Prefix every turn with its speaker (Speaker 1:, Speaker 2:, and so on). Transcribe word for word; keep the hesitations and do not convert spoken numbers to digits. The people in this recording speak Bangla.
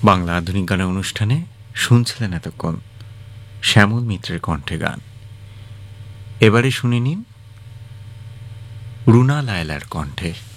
Speaker 1: বাংলা আধুনিক গানের অনুষ্ঠানে শুনছিলেন এতক্ষণ শ্যামল মিত্রের কণ্ঠে গান। এবারে শুনে নিন রুনা লায়লার কণ্ঠে